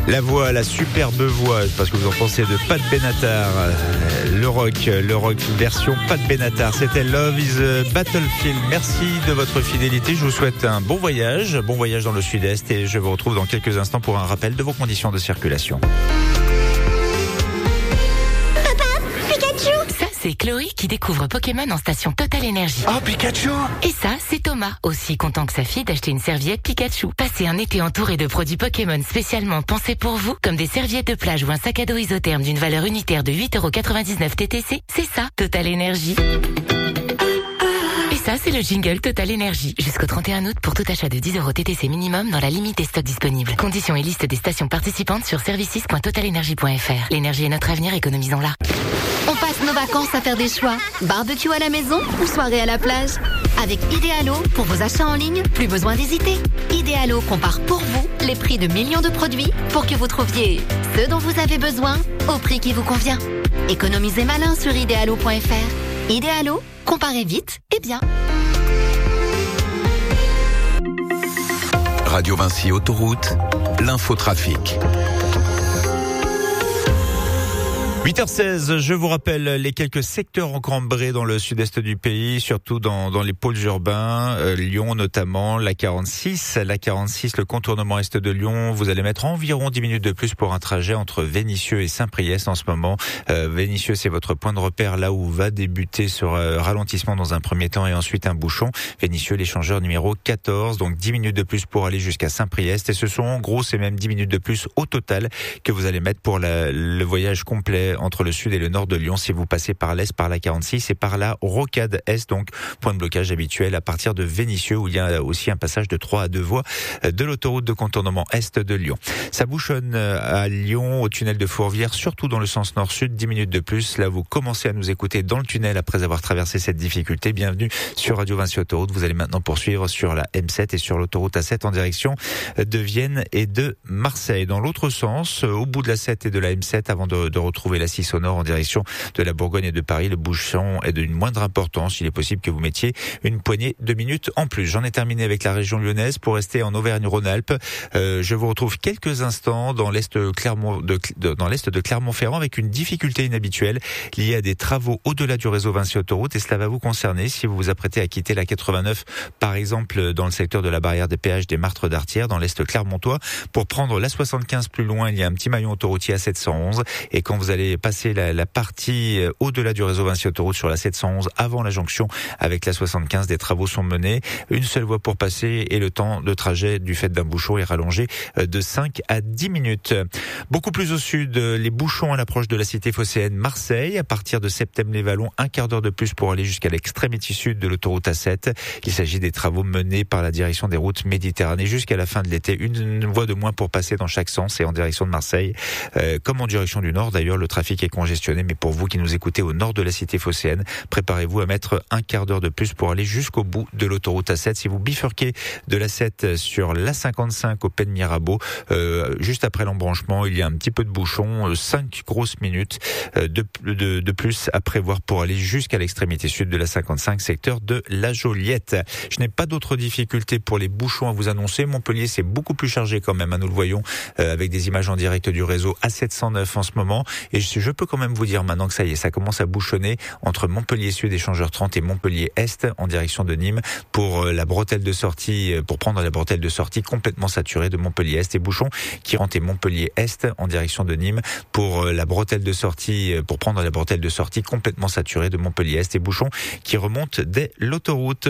La voix, la superbe voix, parce que vous en pensez de Pat Benatar, le rock version Pat Benatar, c'était Love is a Battlefield. Merci de votre fidélité, je vous souhaite un bon voyage dans le sud-est et je vous retrouve dans quelques instants pour un rappel de vos conditions de circulation. C'est Chloé qui découvre Pokémon en station Total Energy. Oh, Pikachu! Et ça, c'est Thomas, aussi content que sa fille d'acheter une serviette Pikachu. Passez un été entouré de produits Pokémon spécialement pensés pour vous, comme des serviettes de plage ou un sac à dos isotherme d'une valeur unitaire de 8,99€ TTC. C'est ça, Total Energy. Et ça, c'est le jingle Total Energy. Jusqu'au 31 août pour tout achat de 10€ TTC minimum dans la limite des stocks disponibles. Conditions et liste des stations participantes sur services.totalenergy.fr. L'énergie est notre avenir, économisons-la. On passe nos vacances à faire des choix. Barbecue à la maison ou soirée à la plage. Avec Idealo, pour vos achats en ligne, plus besoin d'hésiter. Idealo compare pour vous les prix de millions de produits pour que vous trouviez ce dont vous avez besoin au prix qui vous convient. Économisez malin sur idealo.fr. Idealo, comparez vite et bien. Radio Vinci Autoroute, l'infotrafic. 8h16, je vous rappelle les quelques secteurs encombrés dans le sud-est du pays, surtout dans les pôles urbains, Lyon notamment, la 46, le contournement est de Lyon. Vous allez mettre environ 10 minutes de plus pour un trajet entre Vénissieux et Saint-Priest en ce moment. Vénissieux, c'est votre point de repère, là où va débuter ce ralentissement dans un premier temps et ensuite un bouchon. Vénissieux, l'échangeur numéro 14, donc 10 minutes de plus pour aller jusqu'à Saint-Priest. Et ce sont en gros, c'est même 10 minutes de plus au total que vous allez mettre pour le voyage complet entre le sud et le nord de Lyon si vous passez par l'est, par la 46 et par la Rocade Est, donc point de blocage habituel à partir de Vénissieux où il y a aussi un passage de 3 à 2 voies de l'autoroute de contournement est de Lyon. Ça bouchonne à Lyon, au tunnel de Fourvière, surtout dans le sens nord-sud, 10 minutes de plus. Là, vous commencez à nous écouter dans le tunnel après avoir traversé cette difficulté. Bienvenue sur Radio Vinci Autoroute. Vous allez maintenant poursuivre sur la M7 et sur l'autoroute A7 en direction de Vienne et de Marseille. Dans l'autre sens, au bout de la 7 et de la M7, avant de retrouver la 6 au nord en direction de la Bourgogne et de Paris, le bouchon est d'une moindre importance. Il est possible que vous mettiez une poignée de minutes en plus. J'en ai terminé avec la région lyonnaise pour rester en Auvergne-Rhône-Alpes. Je vous retrouve quelques instants dans l'est de Clermont-Ferrand avec une difficulté inhabituelle liée à des travaux au-delà du réseau Vinci Autoroute et cela va vous concerner si vous vous apprêtez à quitter la 89, par exemple dans le secteur de la barrière des péages des Martres d'Artière dans l'est clermontois. Pour prendre la 75 plus loin, il y a un petit maillon autoroutier à 711 et quand vous allez passer la partie au-delà du réseau Vinci Autoroute sur la 711 avant la jonction avec la 75, des travaux sont menés. Une seule voie pour passer et le temps de trajet du fait d'un bouchon est rallongé de 5 à 10 minutes. Beaucoup plus au sud, les bouchons à l'approche de la cité phocéenne Marseille. À partir de Septem-les-Vallons, un quart d'heure de plus pour aller jusqu'à l'extrémité sud de l'autoroute A7. Il s'agit des travaux menés par la direction des routes Méditerranée jusqu'à la fin de l'été. Une voie de moins pour passer dans chaque sens et en direction de Marseille. Comme en direction du nord d'ailleurs, le trafic est congestionné, mais pour vous qui nous écoutez au nord de la cité phocéenne, préparez-vous à mettre un quart d'heure de plus pour aller jusqu'au bout de l'autoroute A7. Si vous bifurquez de la 7 sur la 55 au Pen Mirabeau, juste après l'embranchement, il y a un petit peu de bouchon, 5 grosses minutes de plus à prévoir pour aller jusqu'à l'extrémité sud de la 55, secteur de la Joliette. Je n'ai pas d'autres difficultés pour les bouchons à vous annoncer. Montpellier, c'est beaucoup plus chargé quand même, nous le voyons avec des images en direct du réseau A709 en ce moment. Et je peux quand même vous dire maintenant que ça y est, ça commence à bouchonner entre Montpellier Sud, échangeur 30 et Montpellier Est en direction de Nîmes pour la bretelle de sortie, pour prendre la bretelle de sortie complètement saturée de Montpellier Est et bouchon qui rentre Montpellier Est en direction de Nîmes pour la bretelle de sortie, pour prendre la bretelle de sortie complètement saturée de Montpellier Est et bouchon qui remonte dès l'autoroute.